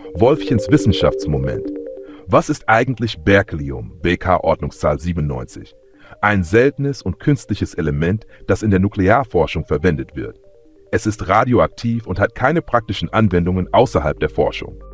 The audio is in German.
Wolfchens Wissenschaftsmoment. Was ist eigentlich Berkelium, BK-Ordnungszahl 97? Ein seltenes und künstliches Element, das in der Nuklearforschung verwendet wird. Es ist radioaktiv und hat keine praktischen Anwendungen außerhalb der Forschung.